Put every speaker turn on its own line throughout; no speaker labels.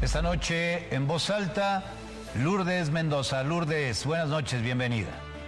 Esta noche en voz alta, Lourdes Mendoza. Lourdes, buenas noches, bienvenida.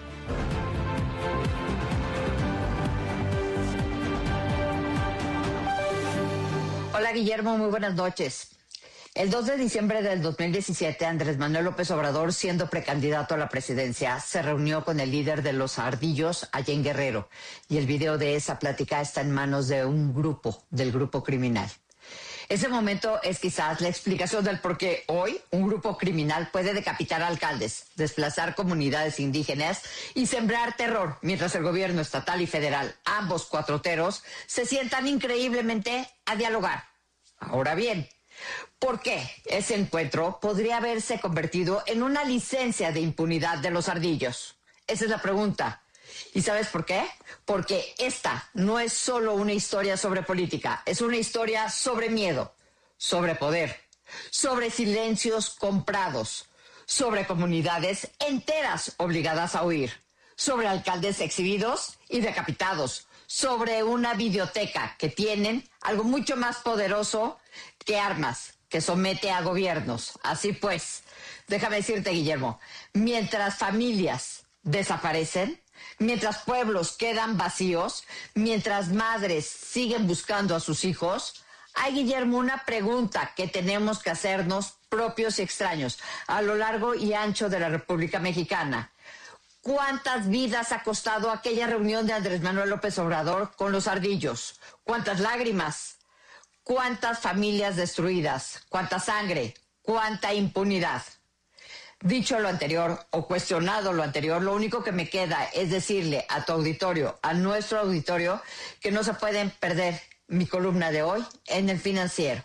Hola Guillermo, muy buenas noches. El 2 de diciembre del 2017, Andrés Manuel López Obrador, siendo precandidato a la presidencia, se reunió con el líder de los Ardillos allá en Guerrero, y el video de esa plática está en manos de un grupo, del grupo criminal. Ese momento es quizás la explicación del por qué hoy un grupo criminal puede decapitar alcaldes, desplazar comunidades indígenas y sembrar terror, mientras el gobierno estatal y federal, ambos cuatroteros, se sientan increíblemente a dialogar. Ahora bien, ¿por qué ese encuentro podría haberse convertido en una licencia de impunidad de los Ardillos? Esa es la pregunta. ¿Y sabes por qué? Porque esta no es solo una historia sobre política, es una historia sobre miedo, sobre poder, sobre silencios comprados, sobre comunidades enteras obligadas a huir, sobre alcaldes exhibidos y decapitados, sobre una videoteca que tienen algo mucho más poderoso que armas, que somete a gobiernos. Así pues, déjame decirte, Guillermo, mientras familias desaparecen, mientras pueblos quedan vacíos, mientras madres siguen buscando a sus hijos, hay, Guillermo, una pregunta que tenemos que hacernos propios y extraños a lo largo y ancho de la República Mexicana. ¿Cuántas vidas ha costado aquella reunión de Andrés Manuel López Obrador con los Ardillos? ¿Cuántas lágrimas? ¿Cuántas familias destruidas? ¿Cuánta sangre? ¿Cuánta impunidad? Dicho lo anterior o cuestionado lo anterior, lo único que me queda es decirle a tu auditorio, a nuestro auditorio, que no se pueden perder mi columna de hoy en El Financiero.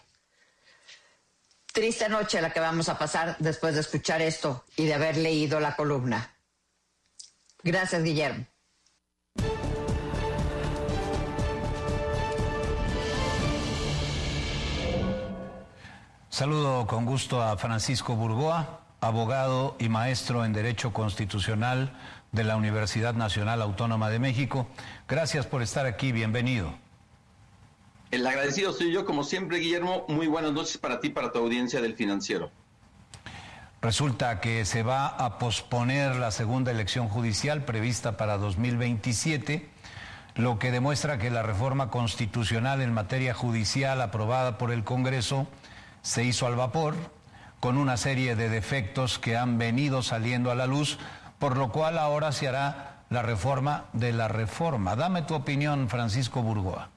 Triste noche la que vamos a pasar después de escuchar esto y de haber leído la columna. Gracias, Guillermo.
Saludo con gusto a Francisco Burgoa, abogado y maestro en Derecho Constitucional de la Universidad Nacional Autónoma de México. Gracias por estar aquí, bienvenido.
El agradecido soy yo, como siempre, Guillermo. Muy buenas noches para ti, para tu audiencia del Financiero.
Resulta que se va a posponer la segunda elección judicial prevista para 2027, lo que demuestra que la reforma constitucional en materia judicial aprobada por el Congreso se hizo al vapor, con una serie de defectos que han venido saliendo a la luz, por lo cual ahora se hará la reforma de la reforma. Dame tu opinión, Francisco Burgoa.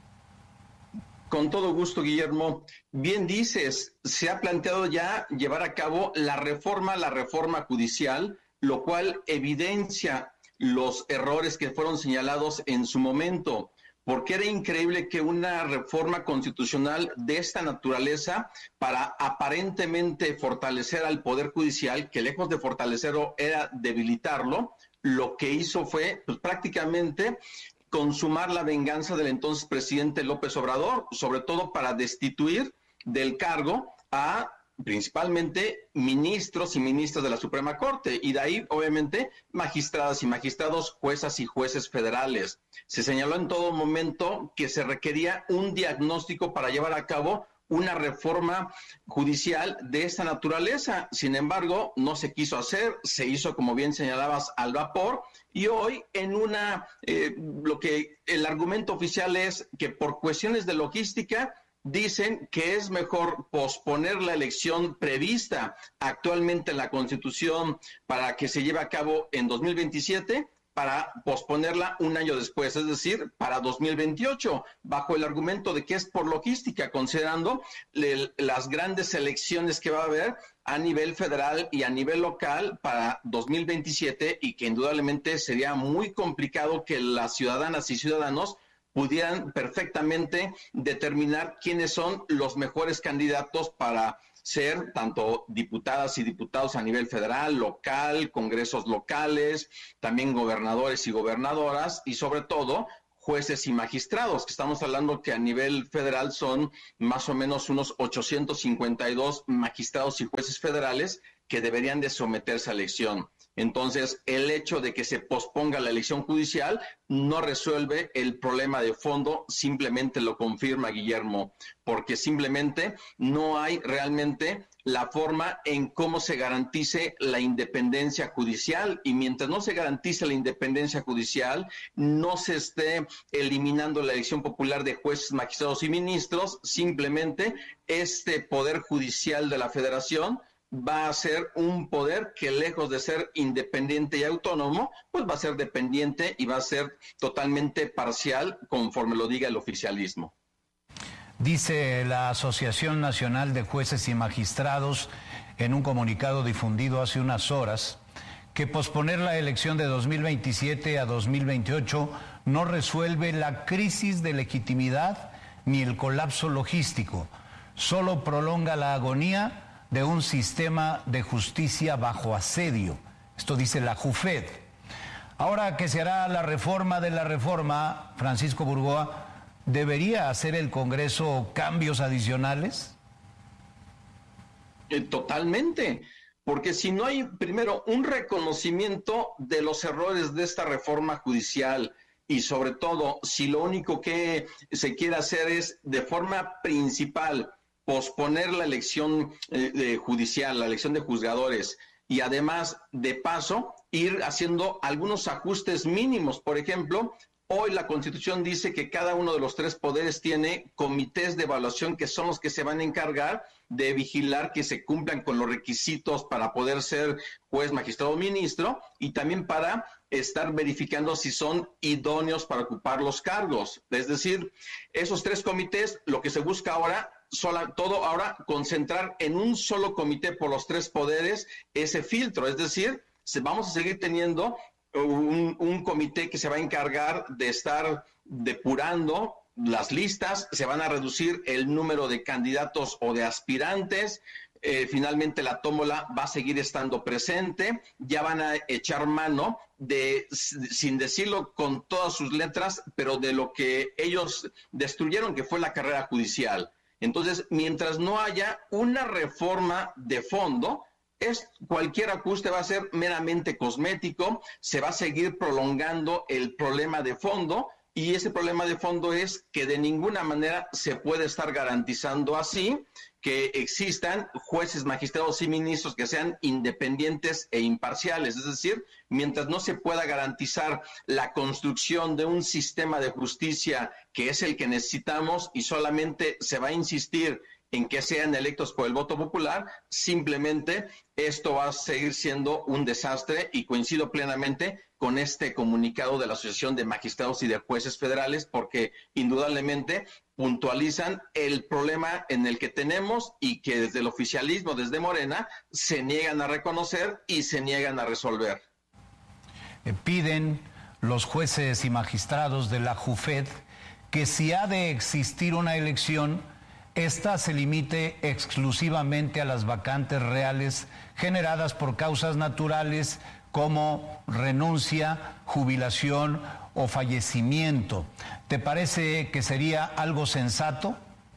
Con todo gusto, Guillermo. Bien dices, se ha planteado ya llevar a cabo la reforma judicial, lo cual evidencia los errores que fueron señalados en su momento, porque era increíble que una reforma constitucional de esta naturaleza, para aparentemente fortalecer al Poder Judicial, que lejos de fortalecerlo era debilitarlo, lo que hizo fue pues, prácticamente consumar la venganza del entonces presidente López Obrador, sobre todo para destituir del cargo a principalmente ministros y ministras de la Suprema Corte, y de ahí, obviamente, magistradas y magistrados, juezas y jueces federales. Se señaló en todo momento que se requería un diagnóstico para llevar a cabo una reforma judicial de esta naturaleza. Sin embargo, no se quiso hacer, se hizo, como bien señalabas, al vapor, y hoy en lo que el argumento oficial es que por cuestiones de logística dicen que es mejor posponer la elección prevista actualmente en la Constitución para que se lleve a cabo en 2027, para posponerla un año después, es decir, para 2028, bajo el argumento de que es por logística, considerando las grandes elecciones que va a haber a nivel federal y a nivel local para 2027, y que indudablemente sería muy complicado que las ciudadanas y ciudadanos pudieran perfectamente determinar quiénes son los mejores candidatos para ser tanto diputadas y diputados a nivel federal, local, congresos locales, también gobernadores y gobernadoras, y sobre todo jueces y magistrados, que estamos hablando que a nivel federal son más o menos unos 852 magistrados y jueces federales que deberían de someterse a elección. Entonces, el hecho de que se posponga la elección judicial no resuelve el problema de fondo, simplemente lo confirma, Guillermo, porque simplemente no hay realmente la forma en cómo se garantice la independencia judicial, y mientras no se garantice la independencia judicial, no se esté eliminando la elección popular de jueces, magistrados y ministros, simplemente este poder judicial de la Federación va a ser un poder que, lejos de ser independiente y autónomo, pues va a ser dependiente y va a ser totalmente parcial conforme lo diga el oficialismo.
Dice la Asociación Nacional de Jueces y Magistrados en un comunicado difundido hace unas horas que posponer la elección de 2027 a 2028 no resuelve la crisis de legitimidad ni el colapso logístico, solo prolonga la agonía de un sistema de justicia bajo asedio. Esto dice la JUFED. Ahora que se hará la reforma de la reforma, Francisco Burgoa, ¿debería hacer el Congreso cambios adicionales?
Totalmente, porque si no hay primero un reconocimiento de los errores de esta reforma judicial, y sobre todo si lo único que se quiere hacer es de forma principal posponer la elección judicial, la elección de juzgadores, y además, de paso, ir haciendo algunos ajustes mínimos. Por ejemplo, hoy la Constitución dice que cada uno de los tres poderes tiene comités de evaluación que son los que se van a encargar de vigilar que se cumplan con los requisitos para poder ser juez, magistrado o ministro, y también para estar verificando si son idóneos para ocupar los cargos. Es decir, esos tres comités, lo que se busca ahora, todo ahora concentrar en un solo comité por los tres poderes ese filtro. Es decir, vamos a seguir teniendo un comité que se va a encargar de estar depurando las listas, se van a reducir el número de candidatos o de aspirantes, finalmente la tómbola va a seguir estando presente, ya van a echar mano de, sin decirlo con todas sus letras, pero de lo que ellos destruyeron, que fue la carrera judicial. Entonces, mientras no haya una reforma de fondo, cualquier ajuste va a ser meramente cosmético, se va a seguir prolongando el problema de fondo, y ese problema de fondo es que de ninguna manera se puede estar garantizando así que existan jueces, magistrados y ministros que sean independientes e imparciales. Es decir, mientras no se pueda garantizar la construcción de un sistema de justicia que es el que necesitamos y solamente se va a insistir en que sean electos por el voto popular, simplemente esto va a seguir siendo un desastre, y coincido plenamente con este comunicado de la Asociación de Magistrados y de Jueces Federales, porque indudablemente puntualizan el problema en el que tenemos y que desde el oficialismo, desde Morena, se niegan a reconocer y se niegan a resolver.
Piden los jueces y magistrados de la JUFED que si ha de existir una elección, esta se limite exclusivamente a las vacantes reales generadas por causas naturales como renuncia, jubilación o fallecimiento. ¿Te parece que sería algo sensato?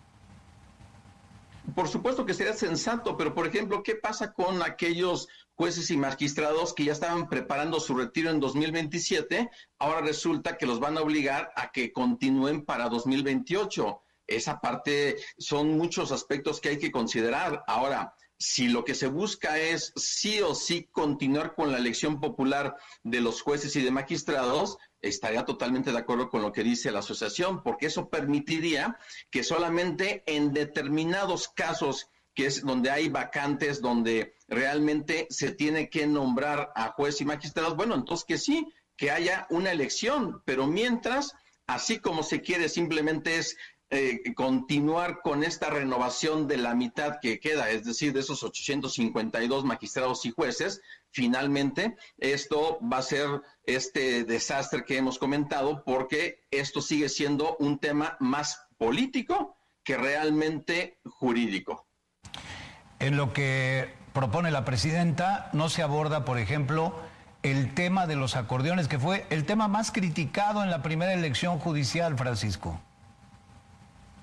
Por supuesto que sería sensato, pero por ejemplo, ¿qué pasa con aquellos jueces y magistrados que ya estaban preparando su retiro en 2027? Ahora resulta que los van a obligar a que continúen para 2028. Esa parte son muchos aspectos que hay que considerar. Ahora, si lo que se busca es sí o sí continuar con la elección popular de los jueces y de magistrados, estaría totalmente de acuerdo con lo que dice la asociación, porque eso permitiría que solamente en determinados casos, que es donde hay vacantes, donde realmente se tiene que nombrar a jueces y magistrados, bueno, entonces que sí, que haya una elección, pero mientras, así como se quiere, simplemente es continuar con esta renovación de la mitad que queda, es decir, de esos 852 magistrados y jueces. Finalmente, esto va a ser este desastre que hemos comentado, porque esto sigue siendo un tema más político que realmente jurídico.
En lo que propone la presidenta, no se aborda, por ejemplo, el tema de los acordeones, que fue el tema más criticado en la primera elección judicial, Francisco.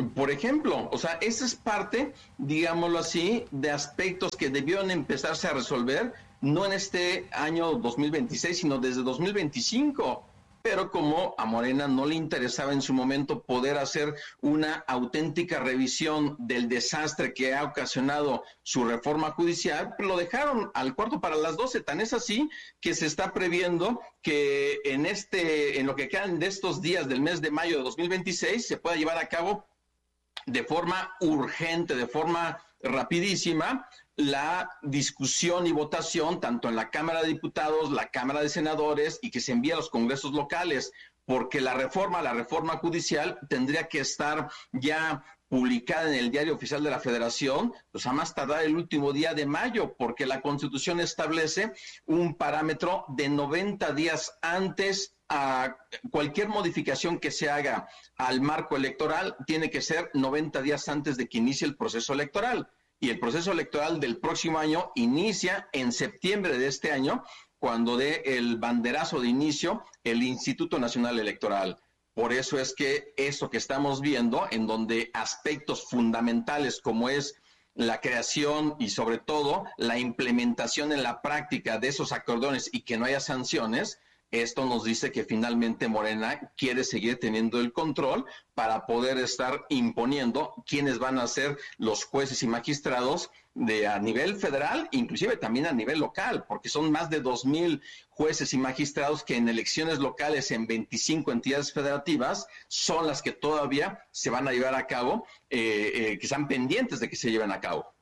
Por ejemplo, o sea, esa es parte, digámoslo así, de aspectos que debieron empezarse a resolver, no en este año 2026, sino desde 2025. Pero como a Morena no le interesaba en su momento poder hacer una auténtica revisión del desastre que ha ocasionado su reforma judicial, lo dejaron al cuarto para las 12. Tan es así que se está previendo que en lo que quedan de estos días del mes de mayo de 2026 se pueda llevar a cabo de forma urgente, de forma rapidísima, la discusión y votación tanto en la Cámara de Diputados, la Cámara de Senadores, y que se envíe a los congresos locales, porque la reforma judicial tendría que estar ya publicada en el Diario Oficial de la Federación, pues a más tardar el último día de mayo, porque la Constitución establece un parámetro de 90 días antes. A cualquier modificación que se haga al marco electoral tiene que ser 90 días antes de que inicie el proceso electoral. Y el proceso electoral del próximo año inicia en septiembre de este año, cuando dé el banderazo de inicio el Instituto Nacional Electoral. Por eso es que esto que estamos viendo, en donde aspectos fundamentales como es la creación y sobre todo la implementación en la práctica de esos acordones y que no haya sanciones, esto nos dice que finalmente Morena quiere seguir teniendo el control para poder estar imponiendo quiénes van a ser los jueces y magistrados a nivel federal, inclusive también a nivel local, porque son más de 2,000 jueces y magistrados que en elecciones locales en 25 entidades federativas son las que todavía se van a llevar a cabo, que están pendientes de que se lleven a cabo.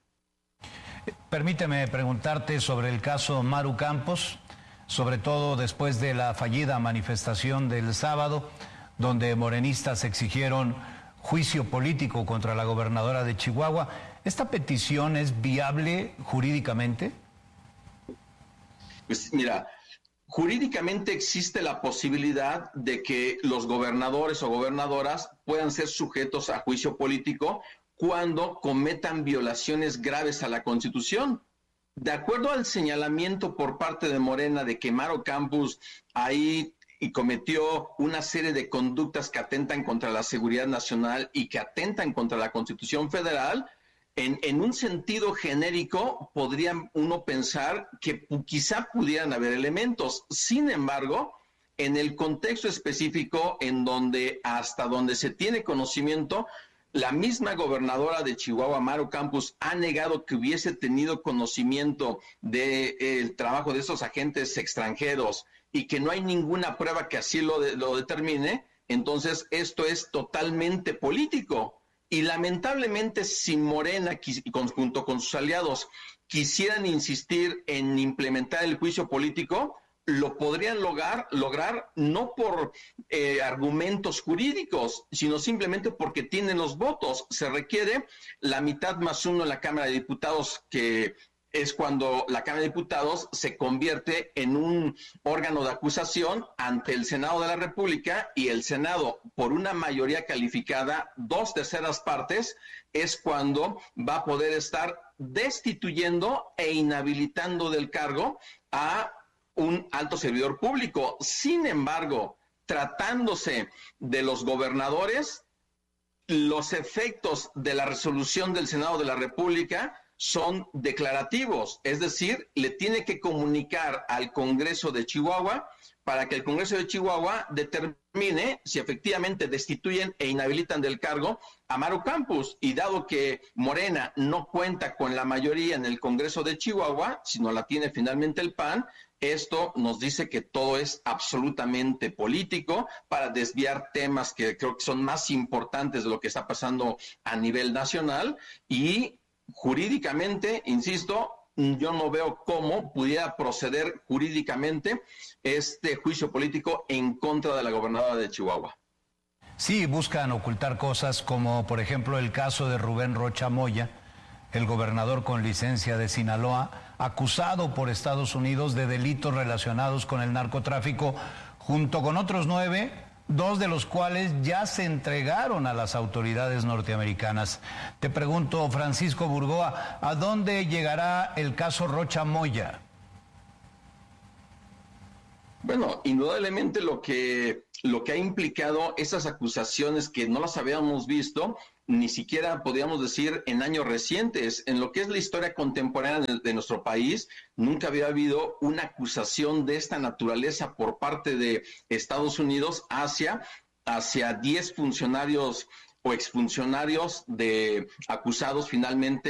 Permíteme preguntarte sobre el caso Maru Campos, sobre todo después de la fallida manifestación del sábado, donde morenistas exigieron juicio político contra la gobernadora de Chihuahua. ¿Esta petición es viable jurídicamente?
Pues mira, jurídicamente existe la posibilidad de que los gobernadores o gobernadoras puedan ser sujetos a juicio político cuando cometan violaciones graves a la Constitución. De acuerdo al señalamiento por parte de Morena de que Maru Campos ahí cometió una serie de conductas que atentan contra la seguridad nacional y que atentan contra la Constitución Federal, en un sentido genérico podría uno pensar que quizá pudieran haber elementos. Sin embargo, en el contexto específico hasta donde se tiene conocimiento, la misma gobernadora de Chihuahua, Maru Campos, ha negado que hubiese tenido conocimiento del trabajo de esos agentes extranjeros y que no hay ninguna prueba que así lo determine. Entonces, esto es totalmente político. Y lamentablemente, si Morena, junto con sus aliados, quisieran insistir en implementar el juicio político, lo podrían lograr no por argumentos jurídicos, sino simplemente porque tienen los votos. Se requiere la mitad más uno en la Cámara de Diputados, que es cuando la Cámara de Diputados se convierte en un órgano de acusación ante el Senado de la República, y el Senado, por una mayoría calificada, 2/3 partes, es cuando va a poder estar destituyendo e inhabilitando del cargo a un alto servidor público. Sin embargo, tratándose de los gobernadores, los efectos de la resolución del Senado de la República son declarativos, es decir, le tiene que comunicar al Congreso de Chihuahua para que el Congreso de Chihuahua determine si efectivamente destituyen e inhabilitan del cargo a Maru Campos. Y dado que Morena no cuenta con la mayoría en el Congreso de Chihuahua, sino la tiene finalmente el PAN, esto nos dice que todo es absolutamente político para desviar temas que creo que son más importantes de lo que está pasando a nivel nacional. Y jurídicamente, insisto, yo no veo cómo pudiera proceder jurídicamente este juicio político en contra de la gobernadora de Chihuahua.
Sí, buscan ocultar cosas como, por ejemplo, el caso de Rubén Rocha Moya, el gobernador con licencia de Sinaloa, acusado por Estados Unidos de delitos relacionados con el narcotráfico, junto con otros 9, 2 de los cuales ya se entregaron a las autoridades norteamericanas. Te pregunto, Francisco Burgoa, ¿a dónde llegará el caso Rocha Moya?
Bueno, indudablemente lo que ha implicado esas acusaciones que no las habíamos visto, ni siquiera podríamos decir en años recientes. En lo que es la historia contemporánea de nuestro país, nunca había habido una acusación de esta naturaleza por parte de Estados Unidos hacia 10 funcionarios o exfuncionarios acusados finalmente